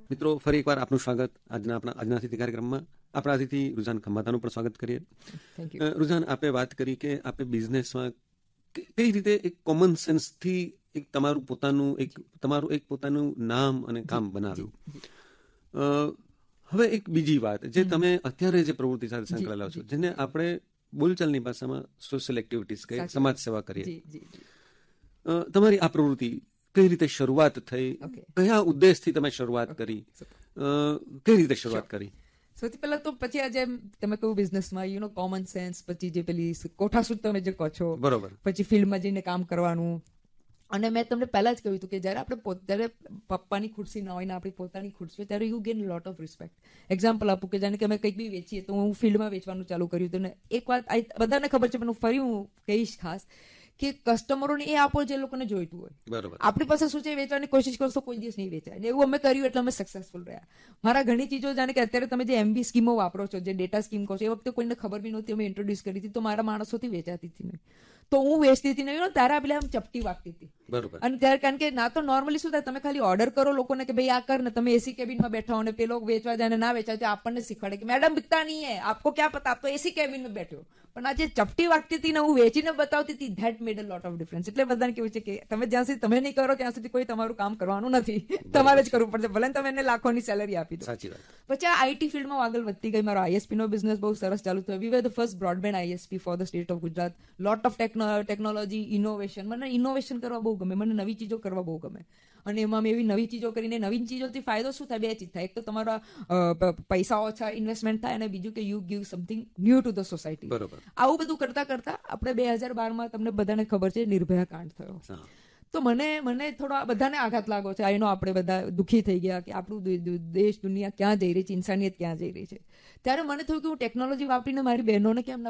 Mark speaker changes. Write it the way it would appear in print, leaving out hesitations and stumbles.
Speaker 1: મિત્રો, ફરી એકવાર આપનું સ્વાગત આજના અતિથિ કાર્યક્રમમાં. આપણા અતિથિ રુઝાન ખંભાતાનું પણ સ્વાગત કરીએ. રુઝાન, આપણે વાત કરી કે આપણે બિઝનેસમાં કઈ રીતે એક કોમન સેન્સથી એક તમારું પોતાનું નામ અને કામ બનાવ્યું. હવે એક બીજી વાત, જે તમે અત્યારે જે પ્રવૃત્તિ સાથે સંકળાયેલા છો, જેને આપણે બોલચાલની ભાષામાં સોશિયલ એક્ટિવિટીઝ કહીએ, સમાજ સેવા કરીએ. તમારી આ પ્રવૃત્તિ કઈ રીતે શરૂઆત થઈ, કયા ઉદ્દેશથી તમે શરૂઆત કરી, કઈ રીતે શરૂઆત કરી?
Speaker 2: સૌથી પહેલા તો પછી આજે તમે કહ્યું બિઝનેસમાં કોમન સેન્સ, પછી જે પેલી કોઠાસૂટ તમે જે કહો છો,
Speaker 1: બરોબર,
Speaker 2: પછી ફિલ્ડમાં જઈને કામ કરવાનું. અને મેં તમને પહેલા જ કહ્યું હતું કે જ્યારે આપણે જ્યારે પપ્પાની ખુરશી ના હોય ને આપણી પોતાની ખુરશી હોય ત્યારે you gain lot of respect. Example આપું કે જાણે કે અમે કંઈક બી વેચીએ તો હું ફિલ્ડમાં વેચવાનું ચાલુ કર્યું હતું. ને એક વાત બધાને ખબર છે, પણ ફરી હું કહીશ ખાસ કે કસ્ટમરોને એ આપો જે લોકોને જોઈતું હોય.
Speaker 1: બરોબર.
Speaker 2: આપણી પાસે શું છે, વેચવાની કોશિશ કરશો કોઈ દિવસ નહીં વેચાય. એવું અમે કર્યું એટલે અમે સક્સેસફુલ રહ્યા. મારા ઘણી ચીજો જાણે કે અત્યારે તમે જે MB સ્કીમો વાપરો છો, જે ડેટા સ્કીમ કહો છો, એ વખતે કોઈને ખબર બી નહોતી, અમે ઇન્ટ્રોડ્યુસ કરી હતી તો મારા માણસોથી વેચાતી હતી નહીં. તો હું વેચતી હતી નહીં, ત્યારે પેલા આમ ચપટી વાગતી હતી.
Speaker 1: બરોબર.
Speaker 2: અને ત્યારે કારણ કે ના તો નોર્મલી શું થાય, તમે ખાલી ઓર્ડર કરો લોકોને કે ભાઈ આ કર ને, તમે એસી કેબિનમાં બેઠા હો ને પેલો વેચવા જાય ને ના વેચાય તો આપણને શીખવાડે કે મેડમ બિકતા નહીં હે, આપકો ક્યાં પતા, આપ તો એસી કેબિનમાં બેઠો. પણ આ જે ચપટી વાગતી હતી ને હું વેચીને બતાવતી હતી, that made a lot of difference. એટલે બધાને કેવું છે કે તમે જ્યાં સુધી તમે નહીં કરો ત્યાં સુધી કોઈ તમારું કામ કરવાનું નથી, તમારે જ કરવું પડશે, ભલે તમે એને લાખોની સેલરી આપી દો.
Speaker 1: સાચી વાત.
Speaker 2: પછી આ IT ફિલ્ડમાં આગળ વધતી ગઈ. મારો ISP નો બિઝનેસ બહુ સરસ ચાલુ થયો. વી વેર the first broadband ISP for the state of Gujarat. Lot of technology, innovation. મને ઇનોવેશન કરવા બહુ ગમે, મને નવી ચીજો કરવા બહુ ગમે. અને એમાં મેં એવી નવી ચીજો કરીને, નવી ચીજોથી ફાયદો શું થાય? બે ચીજ થાય. એક તો તમારા પૈસા ઓછા ઇન્વેસ્ટમેન્ટ થાય, અને બીજું કે you give something new to the society.
Speaker 1: બરોબર.
Speaker 2: આવું બધું કરતા કરતા આપણે 2012માં તમને બધાને ખબર છે નિર્ભયા કાંડ થયો. તો મને થોડો બધાને આઘાત લાગ્યો છે. આઈનો આપણે બધા દુઃખી થઈ ગયા કે આપણું દેશ દુનિયા ક્યાં જઈ રહી છે, ઇન્સાનિયત ક્યાં જઈ રહી છે. ત્યારે મને થયું કે હું ટેકનોલોજી વાપરીને મારી બહેનોને કેમ